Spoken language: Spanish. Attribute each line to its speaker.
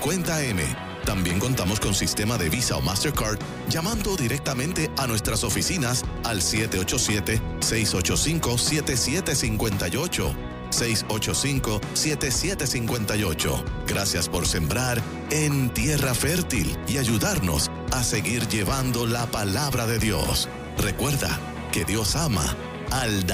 Speaker 1: 50M. También contamos con sistema de Visa o Mastercard llamando directamente a nuestras oficinas al 787-685-7758. 685-7758. Gracias por sembrar en tierra fértil y ayudarnos a seguir llevando la palabra de Dios. Recuerda que Dios ama al